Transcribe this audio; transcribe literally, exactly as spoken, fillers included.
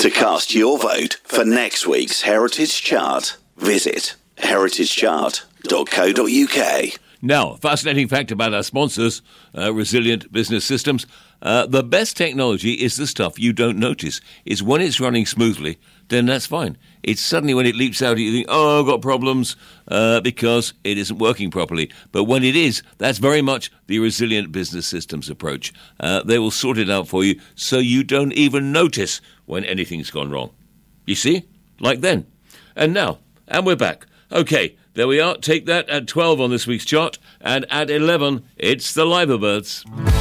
To cast your vote for next week's Heritage Chart, visit heritage chart dot co dot uk. Now, fascinating fact about our sponsors, uh, Resilient Business Systems. Uh, the best technology is the stuff you don't notice. It's when it's running smoothly, then that's fine. It's suddenly when it leaps out, you think, oh, I've got problems, uh, because it isn't working properly. But when it is, that's very much the Resilient Business Systems approach. Uh, they will sort it out for you so you don't even notice when anything's gone wrong. You see? Like then. And now, and we're back. Okay, there we are. Take that at twelve on this week's chart. And at eleven, it's the Liverbirds.